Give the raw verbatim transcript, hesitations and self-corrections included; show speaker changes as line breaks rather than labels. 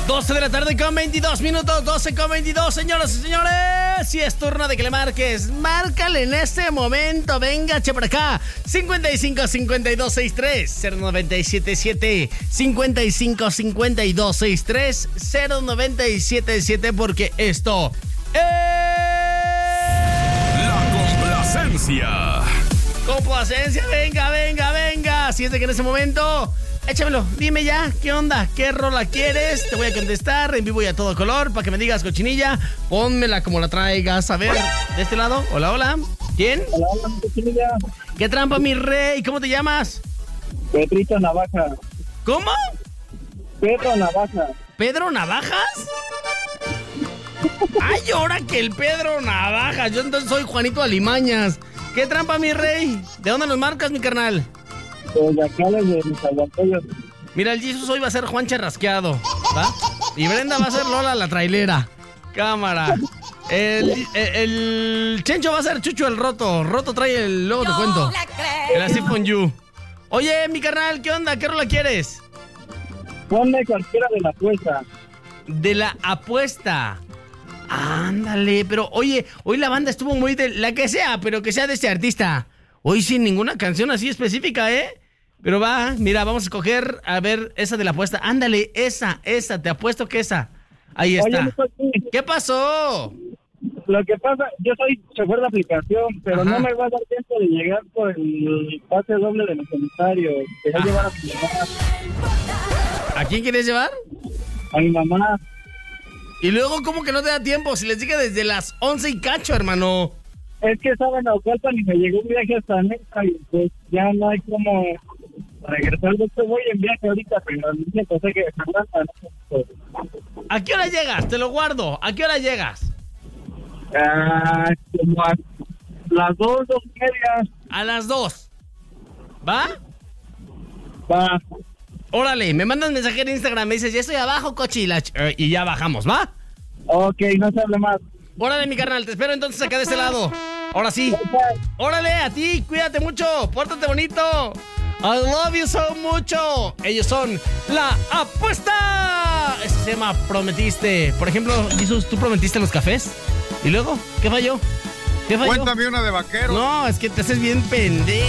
doce de la tarde con veintidós minutos, doce con veintidós, señoras y señores. Si es turno de que le marques, márcale en este momento. Venga, che, por acá. cincuenta y cinco, cincuenta y dos, sesenta y tres, cero noventa y siete siete. cincuenta y cinco, cincuenta y dos, sesenta y tres, cero noventa y siete siete. Porque esto es...
La complacencia.
Complacencia, venga, venga, venga. Si es de que en ese momento... Échamelo, dime ya, ¿qué onda? ¿Qué rola quieres? Te voy a contestar en vivo y a todo color para que me digas, cochinilla. Pónmela como la traigas. A ver, de este lado. Hola, hola. ¿Quién?
Hola, hola, cochinilla.
¿Qué trampa, mi rey? ¿Cómo te llamas?
Pedrito Navaja.
¿Cómo?
Pedro Navaja.
¿Pedro Navajas? Ay, ahora que el Pedro Navajas. Yo entonces soy Juanito Alimañas. ¿Qué trampa, mi rey? ¿De dónde nos marcas, mi carnal?
De acá de mis aguantollos.
Mira, el Jesus hoy va a ser Juan Charrasqueado, ¿va? Y Brenda va a ser Lola la trailera. Cámara. El, el, el Chencho va a ser Chucho el Roto. Roto trae el... Luego te cuento. El Así Pon You. Oye, mi carnal, ¿qué onda? ¿Qué rola quieres?
Ponme cualquiera de la apuesta.
De la apuesta. Ándale, pero oye, hoy la banda estuvo muy de... La que sea, pero que sea de este artista. Hoy sin ninguna canción así específica, ¿eh? Pero va, mira, vamos a escoger, a ver, esa de la apuesta. Ándale, esa, esa, te apuesto que esa. Ahí está.
Oye, no,
¿qué pasó?
Lo que pasa, yo soy chofer de aplicación, pero
Ajá.
no me va a dar tiempo de llegar por el pase doble de los sanitarios. Quería
Ah.
llevar a mi mamá.
¿A quién quieres llevar?
A mi mamá.
Y luego, ¿cómo que no te da tiempo? Si les dije desde las once y cacho, hermano.
Es que estaba en Naucalpan y me llegó un viaje hasta Nexta y pues ya no hay como regresar. De hecho voy en viaje ahorita, pero no sé que
¿A qué hora llegas? Te lo guardo. ¿A qué hora llegas?
Ah, como a las dos, dos y media.
A las dos. ¿Va?
Va.
Órale, me mandas mensaje en Instagram, me dices, ya estoy abajo, coche, y, la ch- eh, y ya bajamos, ¿va?
Ok, no se hable más.
Órale, mi carnal, te espero entonces acá de este lado. Ahora sí. Órale, a ti, cuídate mucho, pórtate bonito. I love you so mucho. Ellos son La Apuesta. Eso se llama Prometiste. Por ejemplo, Jesús, ¿tú prometiste los cafés? ¿Y luego? ¿Qué falló? ¿Qué falló?
Cuéntame una de vaqueros.
No, es que te haces bien pendejo.